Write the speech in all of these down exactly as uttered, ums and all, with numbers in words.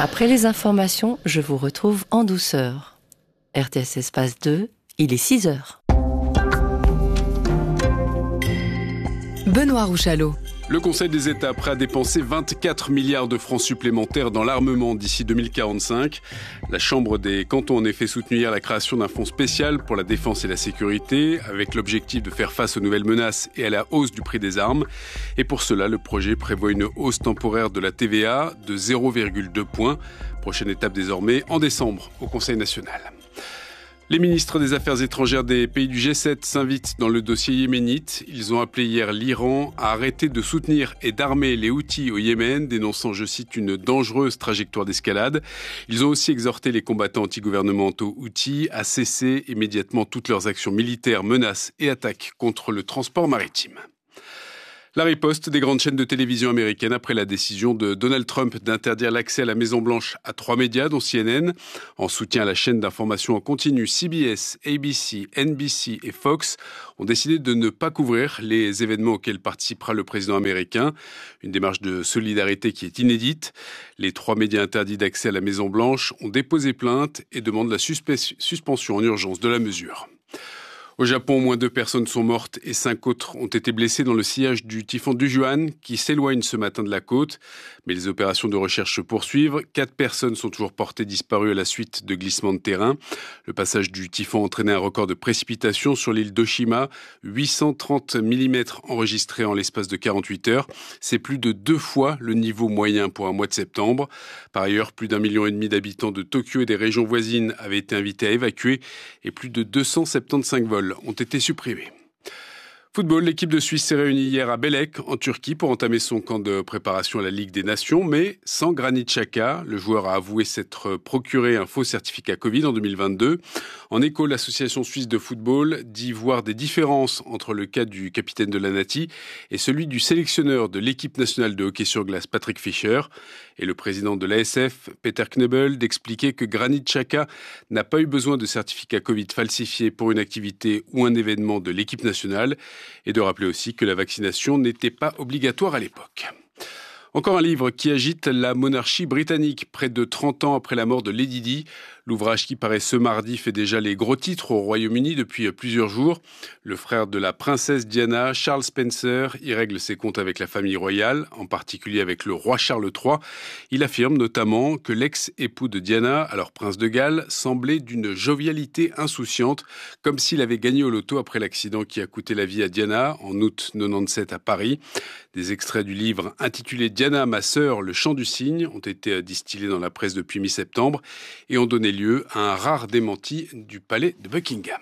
Après les informations, je vous retrouve en douceur. R T S Espace deux, il est six heures. Benoît Rouchalot. Le Conseil des États prêt à dépenser vingt-quatre milliards de francs supplémentaires dans l'armement d'ici deux mille quarante-cinq. La Chambre des cantons a en effet soutenu hier la création d'un fonds spécial pour la défense et la sécurité, avec l'objectif de faire face aux nouvelles menaces et à la hausse du prix des armes. Et pour cela, le projet prévoit une hausse temporaire de la T V A de zéro virgule deux points. Prochaine étape désormais en décembre au Conseil national. Les ministres des Affaires étrangères des pays du G sept s'invitent dans le dossier yéménite. Ils ont appelé hier l'Iran à arrêter de soutenir et d'armer les Houthis au Yémen, dénonçant, je cite, une dangereuse trajectoire d'escalade. Ils ont aussi exhorté les combattants antigouvernementaux Houthis à cesser immédiatement toutes leurs actions militaires, menaces et attaques contre le transport maritime. La riposte des grandes chaînes de télévision américaines après la décision de Donald Trump d'interdire l'accès à la Maison-Blanche à trois médias, dont C N N. En soutien à la chaîne d'information en continu, C B S, A B C, N B C et Fox ont décidé de ne pas couvrir les événements auxquels participera le président américain. Une démarche de solidarité qui est inédite. Les trois médias interdits d'accès à la Maison-Blanche ont déposé plainte et demandent la suspe- suspension en urgence de la mesure. Au Japon, au moins deux personnes sont mortes et cinq autres ont été blessées dans le sillage du typhon Dujuan qui s'éloigne ce matin de la côte. Mais les opérations de recherche se poursuivent. Quatre personnes sont toujours portées disparues à la suite de glissements de terrain. Le passage du typhon a entraîné un record de précipitation sur l'île d'Oshima. huit cent trente millimètres enregistrés en l'espace de quarante-huit heures. C'est plus de deux fois le niveau moyen pour un mois de septembre. Par ailleurs, plus d'un million et demi d'habitants de Tokyo et des régions voisines avaient été invités à évacuer et plus de deux cent soixante-quinze vols ont été supprimés. Football, l'équipe de Suisse s'est réunie hier à Bélek, en Turquie, pour entamer son camp de préparation à la Ligue des Nations, mais sans Granit Xhaka. Le joueur a avoué s'être procuré un faux certificat Covid en deux mille vingt-deux. En écho, l'association suisse de football dit voir des différences entre le cas du capitaine de la Nati et celui du sélectionneur de l'équipe nationale de hockey sur glace, Patrick Fischer. Et le président de l'A S F, Peter Knebel, d'expliquer que Granit Xhaka n'a pas eu besoin de certificat Covid falsifié pour une activité ou un événement de l'équipe nationale. Et de rappeler aussi que la vaccination n'était pas obligatoire à l'époque. Encore un livre qui agite la monarchie britannique, près de trente ans après la mort de Lady Di. L'ouvrage qui paraît ce mardi fait déjà les gros titres au Royaume-Uni depuis plusieurs jours. Le frère de la princesse Diana, Charles Spencer, y règle ses comptes avec la famille royale, en particulier avec le roi Charles trois. Il affirme notamment que l'ex-époux de Diana, alors prince de Galles, semblait d'une jovialité insouciante, comme s'il avait gagné au loto après l'accident qui a coûté la vie à Diana en août quatre-vingt-dix-sept à Paris. Des extraits du livre intitulé Diana, ma sœur, le chant du cygne ont été distillés dans la presse depuis mi-septembre et ont donné lieu à un rare démenti du palais de Buckingham.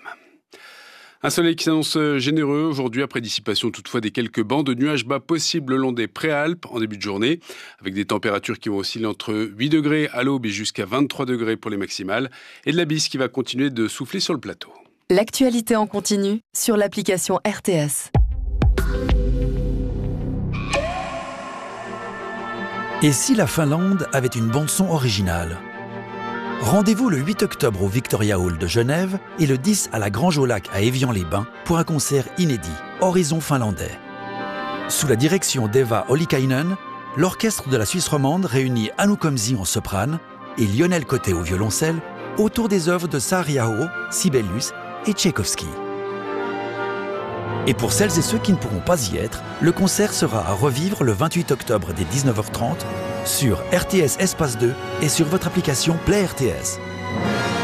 Un soleil qui s'annonce généreux aujourd'hui après dissipation toutefois des quelques bancs de nuages bas possibles le long des Préalpes en début de journée, avec des températures qui vont osciller entre huit degrés à l'aube et jusqu'à vingt-trois degrés pour les maximales, et de la bise qui va continuer de souffler sur le plateau. L'actualité en continu sur l'application R T S. Et si la Finlande avait une bande-son originale ? Rendez-vous le huit octobre au Victoria Hall de Genève et le dix à la Grange au Lac à Évian-les-Bains pour un concert inédit, Horizon finlandais. Sous la direction d'Eva Ollikainen, l'orchestre de la Suisse romande réunit Anu Komsi en soprane et Lionel Côté au violoncelle autour des œuvres de Saariaho, Sibelius et Tchaïkovski. Et pour celles et ceux qui ne pourront pas y être, le concert sera à revivre le vingt-huit octobre dès dix-neuf heures trente sur R T S Espace deux et sur votre application Play R T S.